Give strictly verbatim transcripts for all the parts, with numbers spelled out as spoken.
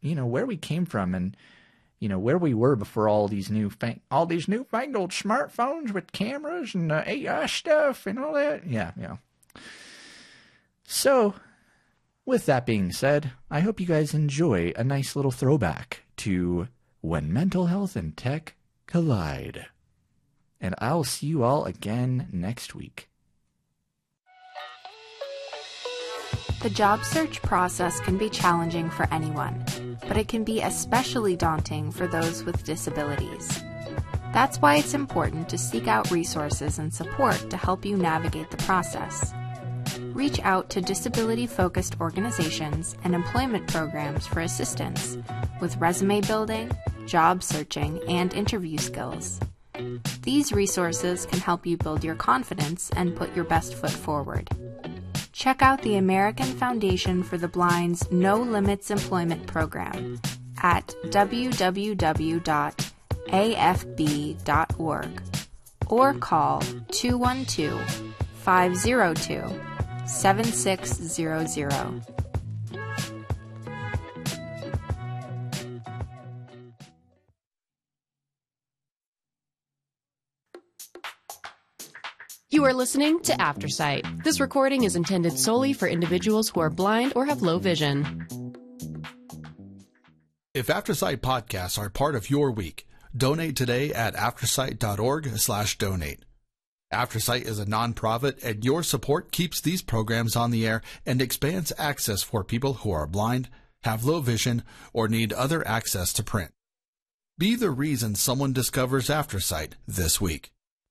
you know, where we came from and, you know, where we were before all these new, all these newfangled smartphones with cameras and uh, A I stuff and all that. Yeah, yeah. So, with that being said, I hope you guys enjoy a nice little throwback to When Mental Health and Tech Collide. And I'll see you all again next week. The job search process can be challenging for anyone, but it can be especially daunting for those with disabilities. That's why it's important to seek out resources and support to help you navigate the process. Reach out to disability-focused organizations and employment programs for assistance with resume building, job searching, and interview skills. These resources can help you build your confidence and put your best foot forward. Check out the American Foundation for the Blind's No Limits Employment Program at w w w dot a f b dot org or call two one two, five zero two, seven six zero zero. You are listening to Aftersight. This recording is intended solely for individuals who are blind or have low vision. If Aftersight podcasts are part of your week, donate today at aftersight dot org slash donate. Aftersight is a nonprofit, and your support keeps these programs on the air and expands access for people who are blind, have low vision, or need other access to print. Be the reason someone discovers Aftersight this week.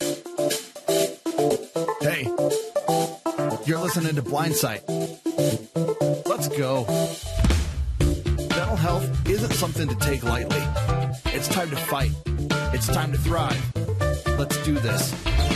Hey, you're listening to Blindsight. Let's go. Mental health isn't something to take lightly. It's time to fight. It's time to thrive. Let's do this.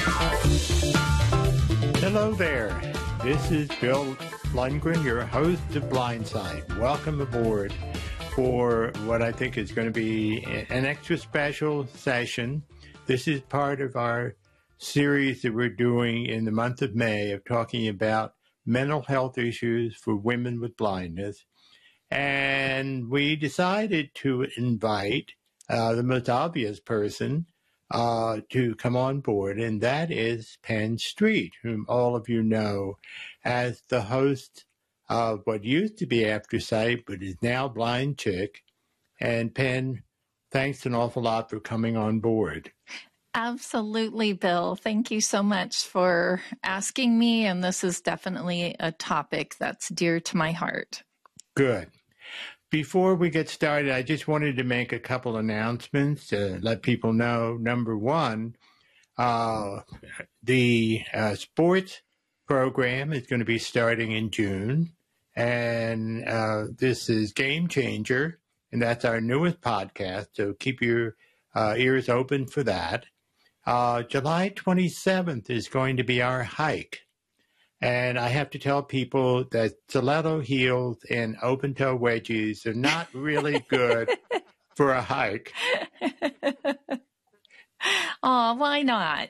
Hello there. This is Bill Lundgren, your host of Blindsight. Welcome aboard for what I think is going to be an extra special session. This is part of our series that we're doing in the month of May of talking about mental health issues for women with blindness. And we decided to invite uh, the most obvious person uh, to come on board, and that is Penn Street, whom all of you know as the host of what used to be Aftersight, but is now Blind Chick. And Penn, thanks an awful lot for coming on board. Absolutely, Bill. Thank you so much for asking me. And this is definitely a topic that's dear to my heart. Good. Before we get started, I just wanted to make a couple announcements to let people know. Number one, uh, the uh, sports program is going to be starting in June. And uh, this is Game Changer, and that's our newest podcast. So keep your uh, ears open for that. Uh, July twenty-seventh is going to be our hike. And I have to tell people that stiletto heels and open-toe wedges are not really good for a hike. Oh, why not?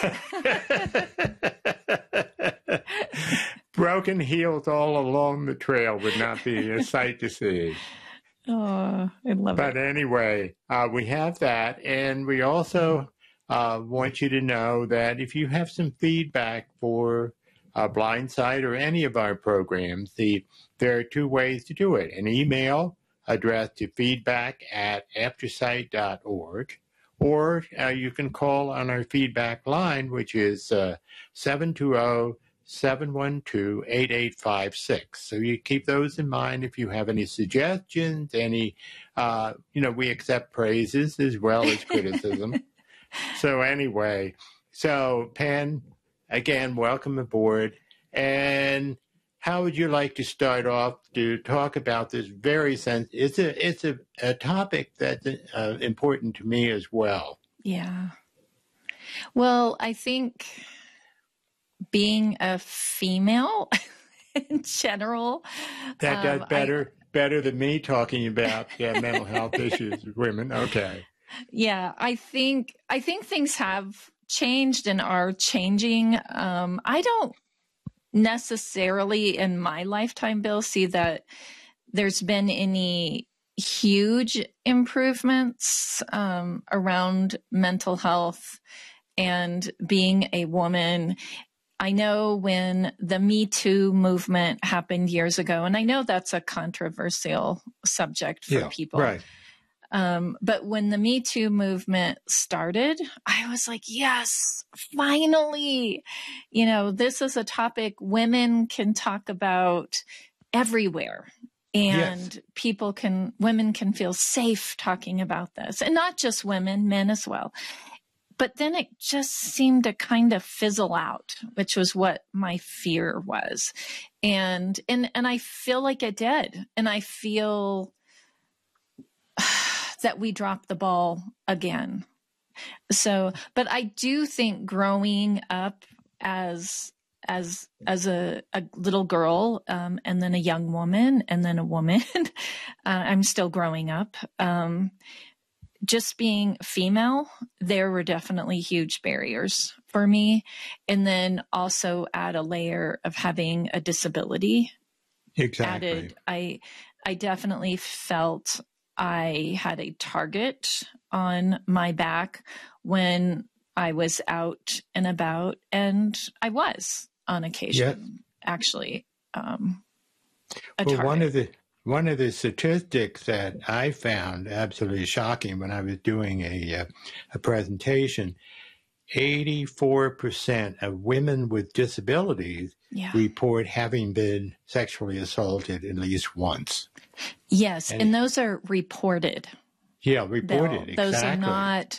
Broken heels all along the trail would not be a sight to see. Oh, I love but it. But anyway, uh, we have that. And we also uh, want you to know that if you have some feedback for uh, Blindsight or any of our programs, the there are two ways to do it. An email addressed to feedback at aftersight dot org, or uh, you can call on our feedback line, which is uh, seven two zero, seven one two, eight eight five six. So you keep those in mind if you have any suggestions, any, uh, you know, we accept praises as well as criticism. So anyway, so Penn, again, welcome aboard. And how would you like to start off to talk about this very sense? It's a, it's a, a topic that's uh, important to me as well. Yeah. Well, I think being a female in general. That does um, better, I, better than me talking about yeah, mental health issues with women. Okay. Yeah, I think, I think things have changed and are changing. Um, I don't necessarily in my lifetime, Bill, see that there's been any huge improvements um, around mental health and being a woman. I know when the Me Too movement happened years ago, and I know that's a controversial subject for Yeah, people. right. Um, but when the Me Too movement started, I was like, yes, finally, you know, this is a topic women can talk about everywhere. And yes. people can, women can feel safe talking about this, and not just women, men as well. But then it just seemed to kind of fizzle out, which was what my fear was. And, and, and I feel like it did. And I feel that we dropped the ball again. So, but I do think growing up as, as, as a, a little girl, um, and then a young woman and then a woman, uh, I'm still growing up, um, just being female, there were definitely huge barriers for me. And then also add a layer of having a disability. Exactly. Added, I, I definitely felt I had a target on my back when I was out and about, and I was on occasion, yeah. actually, um, a well, target. One of the One of the statistics that I found absolutely shocking when I was doing a, uh, a presentation, eighty-four percent of women with disabilities yeah. report having been sexually assaulted at least once. Yes, and, and those are reported. Yeah, reported, exactly. Those are not,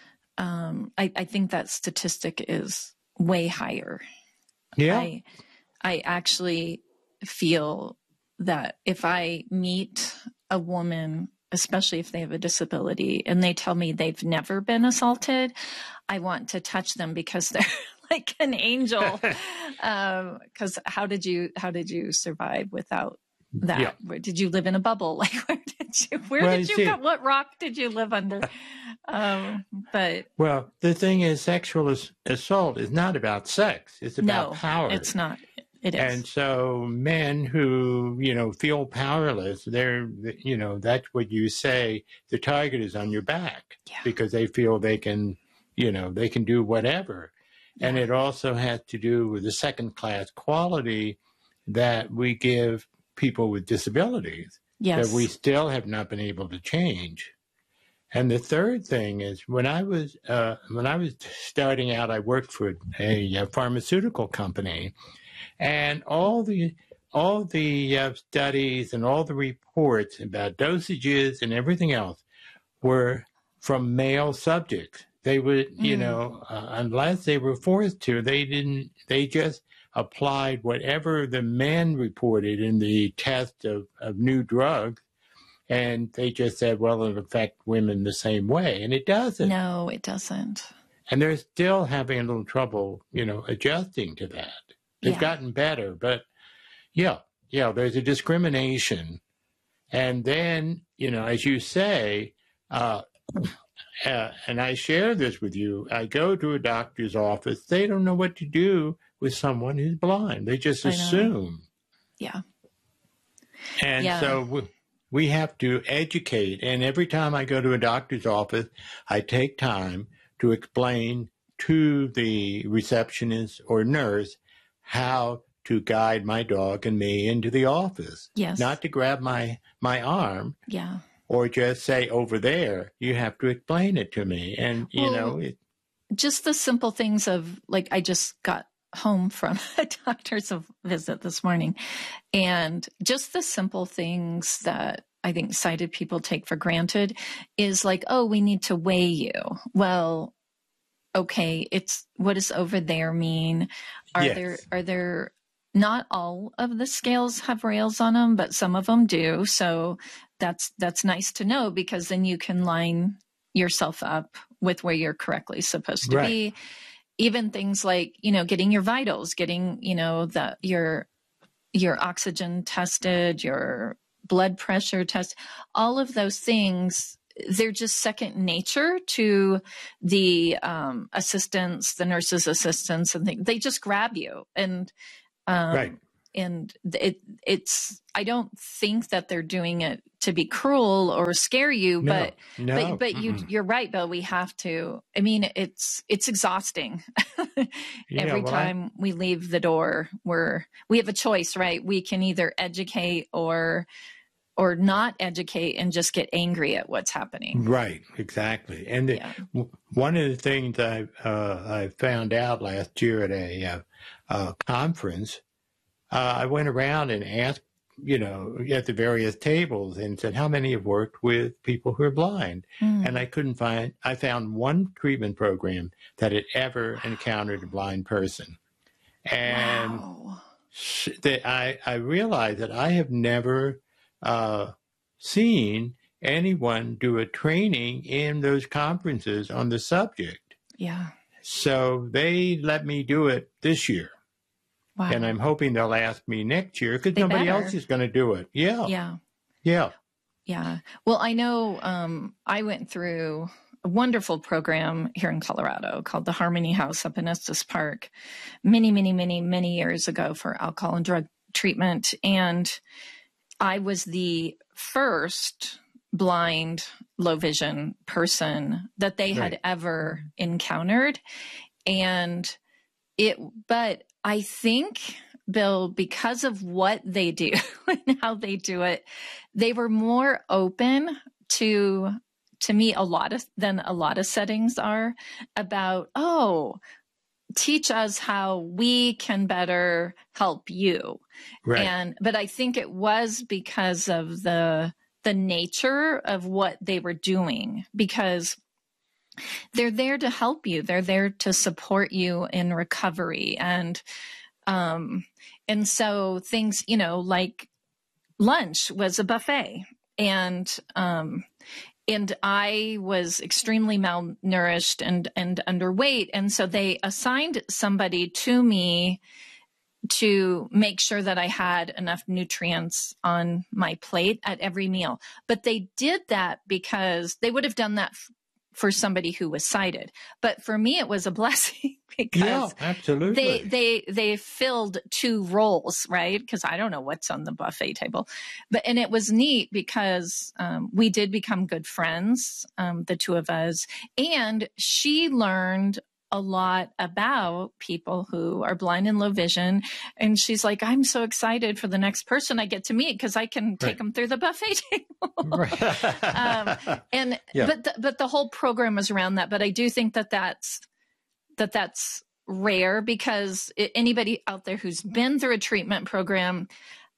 um, I, I think that statistic is way higher. Yeah. I, I actually feel that if I meet a woman, especially if they have a disability, and they tell me they've never been assaulted, I want to touch them because they're like an angel. um, 'cause how did you, how did you survive without that? Yeah. Where, did you live in a bubble? Like, where did you, where well, did you, go, what rock did you live under? Um, but. Well, the thing is, sexual ass- assault is not about sex. It's about no, power. It's not. It is. And so men who, you know, feel powerless, they're, you know, that's what you say, the target is on your back yeah. because they feel they can, you know, they can do whatever. Yeah. And it also has to do with the second class quality that we give people with disabilities yes. that we still have not been able to change. And the third thing is when I was, uh, when I was starting out, I worked for a, a pharmaceutical company. And all the all the uh, studies and all the reports about dosages and everything else were from male subjects. They would, mm. you know, uh, unless they were forced to, they didn't. They just applied whatever the men reported in the test of, of new drugs, and they just said, well, it'll affect women the same way, and it doesn't. No, it doesn't. And they're still having a little trouble, you know, adjusting to that. They've yeah. gotten better, but yeah, yeah, there's a discrimination. And then, you know, as you say, uh, uh, and I share this with you, I go to a doctor's office. They don't know what to do with someone who's blind. They just assume. Yeah. And yeah. so we, we have to educate. And every time I go to a doctor's office, I take time to explain to the receptionist or nurse how to guide my dog and me into the office. Yes. Not to grab my, my arm. Yeah. Or just say over there. You have to explain it to me. And, you well, know. It, just the simple things of, like, I just got home from a doctor's visit this morning. And just the simple things that I think sighted people take for granted is like, oh, we need to weigh you. Well, okay, it's, what does over there mean? Are yes. there, are there, not all of the scales have rails on them, but some of them do. So that's, that's nice to know, because then you can line yourself up with where you're correctly supposed to right. be. Even things like, you know, getting your vitals, getting, you know, the, your, your oxygen tested, your blood pressure test, all of those things, they're just second nature to the um, assistants, the nurses' assistants, and things. They just grab you. And um, right. and it, it's, I don't think that they're doing it to be cruel or scare you, No, but, no, but, but you, mm-mm. you're right, Bill. We have to, I mean, it's, it's exhausting. Yeah, Every well, I- time we leave the door, we're, we have a choice, right? We can either educate or, or not educate and just get angry at what's happening. Right, exactly. And the, Yeah. w- one of the things I uh, I found out last year at a uh, uh, conference, uh, I went around and asked, you know, at the various tables and said, how many have worked with people who are blind? Mm. And I couldn't find, I found one treatment program that had ever encountered a blind person. And Wow. that I, I realized that I have never uh, seen anyone do a training in those conferences on the subject. Yeah. So they let me do it this year. Wow. And I'm hoping they'll ask me next year because They nobody better. else is going to do it. Yeah. Yeah. Yeah. Yeah. Well, I know um, I went through a wonderful program here in Colorado called the Harmony House up in Estes Park many, many, many, many years ago for alcohol and drug treatment. And I was the first blind, low vision person that they had Right. ever encountered. And it, but I think, Bill, because of what they do and how they do it, they were more open to, to me, a lot of, than a lot of settings are about, oh, teach us how we can better help you. Right. And, but I think it was because of the, the nature of what they were doing, because they're there to help you. They're there to support you in recovery. And, um, and so things, you know, like lunch was a buffet, and, um, and I was extremely malnourished and, and underweight. And so they assigned somebody to me to make sure that I had enough nutrients on my plate at every meal. But they did that because they would have done that f- for somebody who was sighted. But for me, it was a blessing because Yeah, absolutely. they, they, they filled two roles, right? Because I don't know what's on the buffet table, but, and it was neat because, um, we did become good friends, um, the two of us, and she learned a lot about people who are blind and low vision. And she's like, I'm so excited for the next person I get to meet because I can take Right. them through the buffet table. Right. um, and, Yeah. but, the, but the whole program was around that. But I do think that that's, that that's rare because it, anybody out there who's been through a treatment program,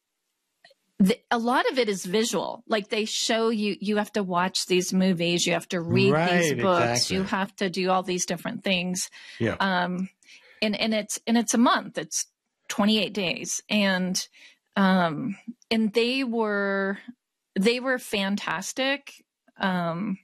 the, a lot of it is visual. Like they show you, you have to watch these movies, you have to read Right, these books, exactly. you have to do all these different things. Yeah. Um, and, and it's, and it's a month, it's twenty-eight days. And, um, and they were, they were fantastic, um,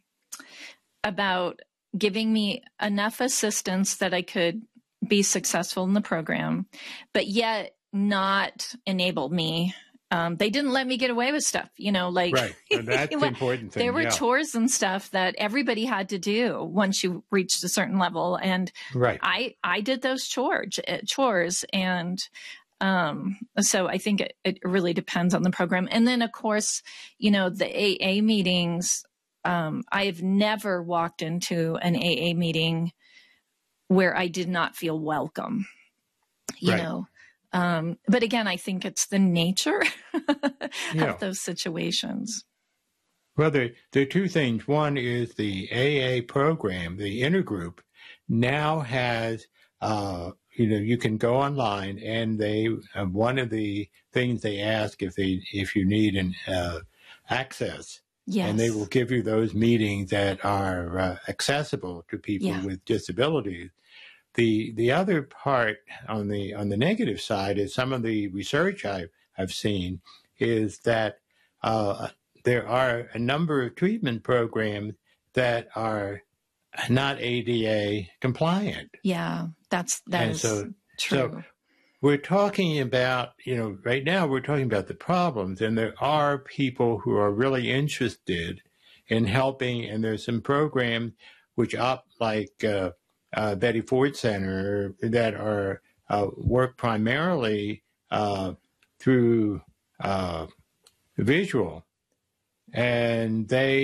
about giving me enough assistance that I could be successful in the program, but yet not enable me. Um, they didn't let me get away with stuff, you know, like Right. And that's the important thing. there were yeah. chores and stuff that everybody had to do once you reached a certain level. And Right. I, I did those chores, chores. And, um, so I think it, it really depends on the program. And then of course, you know, the A A meetings, um, I've never walked into an A A meeting where I did not feel welcome, you Right. know? Um, but again, I think it's the nature Yeah. of those situations. Well, there, there are two things. One is the A A program, the intergroup, now has, uh, you know, you can go online and they, uh, one of the things they ask if they, if you need an, uh, access, Yes. and they will give you those meetings that are uh, accessible to people Yeah. with disabilities. The the other part on the on the negative side is some of the research I've I've seen is that uh, there are a number of treatment programs that are not A D A compliant. Yeah, that's, that And is so- true. so we're talking about, you know, right now we're talking about the problems, and there are people who are really interested in helping, and there's some programs which up like uh, uh, Betty Ford Center that are uh, work primarily uh, through uh, visual, and they